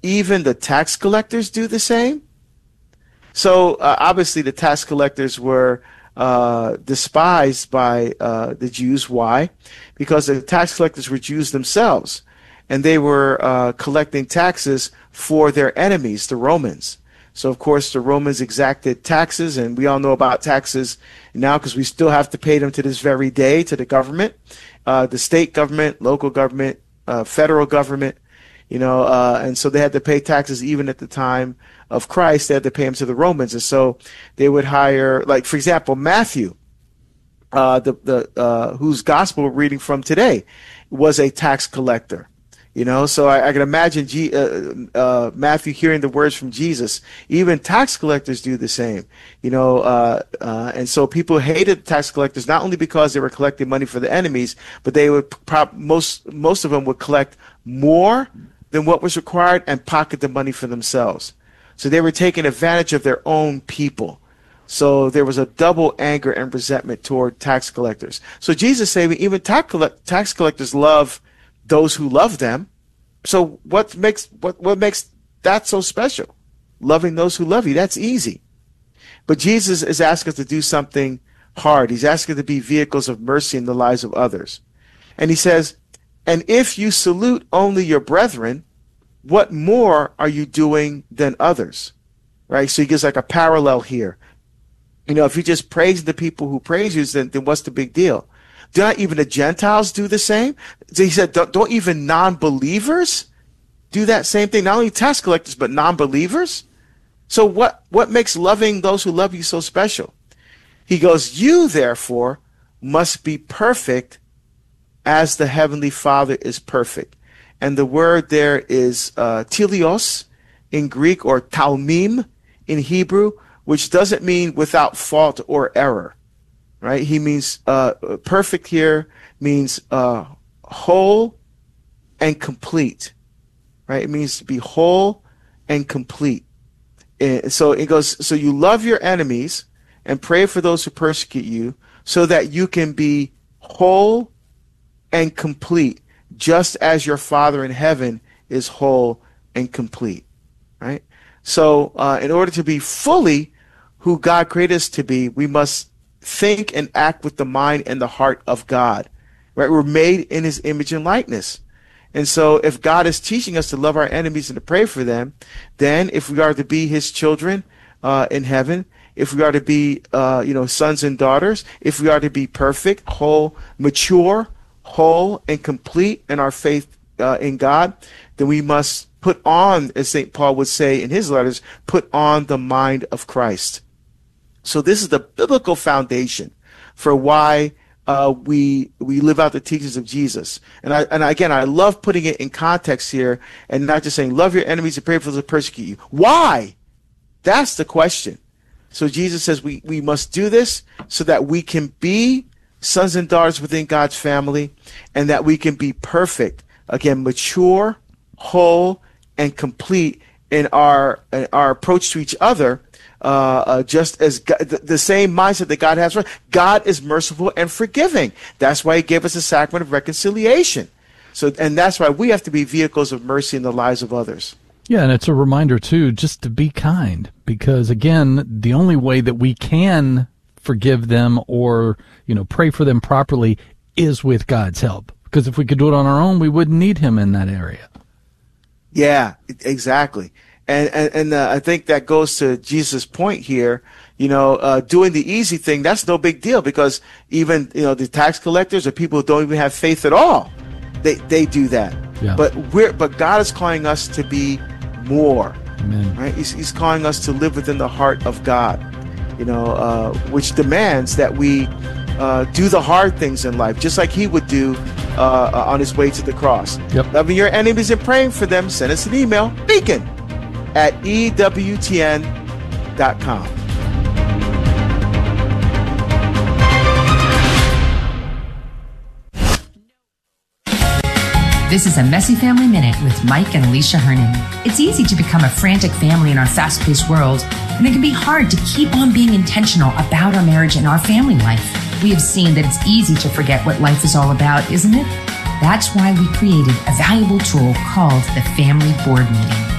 even the tax collectors do the same? So obviously the tax collectors were despised by the Jews. Why? Because the tax collectors were Jews themselves, and they were collecting taxes for their enemies, the Romans. So, of course, the Romans exacted taxes, and we all know about taxes now because we still have to pay them to this very day to the government, the state government, local government, federal government, and so they had to pay taxes even at the time of Christ. They had to pay them to the Romans. And so they would hire, like, for example, Matthew, whose gospel we're reading from today, was a tax collector. So I can imagine Matthew hearing the words from Jesus. Even tax collectors do the same, and so people hated tax collectors not only because they were collecting money for the enemies, but they would most of them would collect more than what was required and pocket the money for themselves. So they were taking advantage of their own people. So there was a double anger and resentment toward tax collectors. So Jesus said even tax collectors love those who love them. So what makes that so special? Loving those who love you, that's easy. But Jesus is asking us to do something hard. He's asking us to be vehicles of mercy in the lives of others. And he says, and if you salute only your brethren, what more are you doing than others? Right? So he gives like a parallel here. If you just praise the people who praise you, then what's the big deal? Do not even the Gentiles do the same? So he said, don't even non-believers do that same thing? Not only tax collectors, but non-believers? So what makes loving those who love you so special? He goes, you therefore must be perfect as the Heavenly Father is perfect. And the word there is teleos in Greek, or talmim in Hebrew, which doesn't mean without fault or error. Right? He means perfect here means whole and complete. Right? It means to be whole and complete. And so it goes, so you love your enemies and pray for those who persecute you so that you can be whole and complete, just as your Father in heaven is whole and complete. Right? So in order to be fully who God created us to be, we must think and act with the mind and the heart of God. Right? We're made in his image and likeness. And so if God is teaching us to love our enemies and to pray for them, then if we are to be his children in heaven, if we are to be sons and daughters, if we are to be perfect, whole, mature, whole and complete in our faith in God, then we must put on, as St. Paul would say in his letters, put on the mind of Christ. So this is the biblical foundation for why we live out the teachings of Jesus. And again, I love putting it in context here and not just saying, love your enemies and pray for those who persecute you. Why? That's the question. So Jesus says we must do this so that we can be sons and daughters within God's family, and that we can be perfect, again, mature, whole, and complete in our approach to each other. Just as God, the same mindset that God has for us. God is merciful and forgiving. That's why he gave us the sacrament of reconciliation. And that's why we have to be vehicles of mercy in the lives of others. Yeah, and it's a reminder, too, just to be kind. Because, again, the only way that we can forgive them or, pray for them properly is with God's help. Because if we could do it on our own, we wouldn't need him in that area. Yeah, exactly. And I think that goes to Jesus' point here. Doing the easy thing, that's no big deal, because even the tax collectors or people who don't even have faith at all, they do that. Yeah. But God is calling us to be more. Amen. Right? He's calling us to live within the heart of God. Which demands that we do the hard things in life, just like he would do on his way to the cross. Yep. Loving your enemies and praying for them. Send us an email, beacon@ewtn.com. This is a Messy Family Minute with Mike and Alicia Hernon. It's easy to become a frantic family in our fast-paced world, and it can be hard to keep on being intentional about our marriage and our family life. We have seen that it's easy to forget what life is all about, isn't it? That's why we created a valuable tool called the Family Board Meeting.